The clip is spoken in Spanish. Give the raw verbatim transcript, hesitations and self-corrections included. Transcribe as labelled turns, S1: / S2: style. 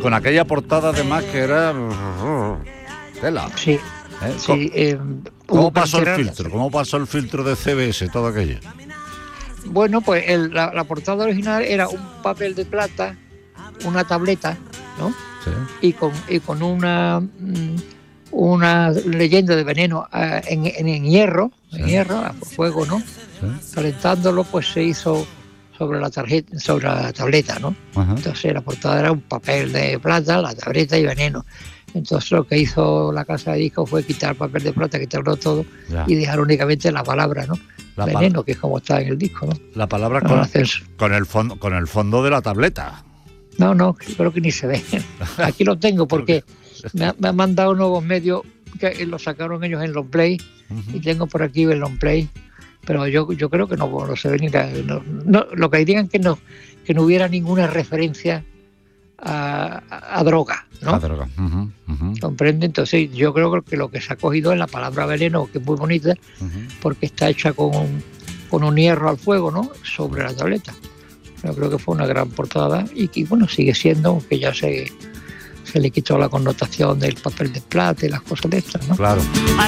S1: con aquella portada además que era... tela.
S2: Sí,
S1: ¿Eh?
S2: sí. Eh,
S1: ¿Cómo pasó el
S2: enterar...
S1: filtro? ¿Cómo pasó el filtro de C B S, todo aquello?
S2: Bueno, pues el, la, la portada original era un papel de plata, una tableta, ¿no?
S1: Sí.
S2: Y con, y con una... Mm, una leyenda de veneno uh, en, en, en hierro, sí. en hierro, a fuego, ¿no? Sí. Calentándolo, pues se hizo sobre la tarjeta, sobre la tableta, ¿no? Uh-huh. Entonces la portada era un papel de plata, la tableta y veneno. Entonces lo que hizo la casa de discos fue quitar el papel de plata, quitarlo todo ya. Y dejar únicamente la palabra, ¿no? La veneno, pal- que es como está en el disco, ¿no?
S1: La palabra con, con el fondo, con el fondo de la tableta.
S2: No, no, creo que ni se ve. Aquí lo tengo porque me, ha, me han mandado nuevos medios que lo sacaron ellos en long play uh-huh. y tengo por aquí el long play, pero yo yo creo que no, no se ve ni la, no, no, lo que digan que no que no hubiera ninguna referencia a, a, a droga, ¿no?
S1: A droga. Uh-huh, uh-huh.
S2: ¿Comprende? Entonces yo creo que lo que se ha cogido es la palabra veneno, que es muy bonita uh-huh. porque está hecha con un, con un hierro al fuego, ¿no? Sobre la tableta. Yo creo que fue una gran portada y que, bueno, sigue siendo, aunque ya se, se le quitó la connotación del papel de plata y las cosas de estas, ¿no?
S1: Claro.